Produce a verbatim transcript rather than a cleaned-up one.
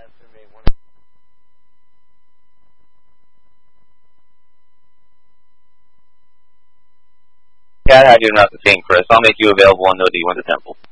Cat, how do you not the same, Chris? I'll make you available on no D one to Temple.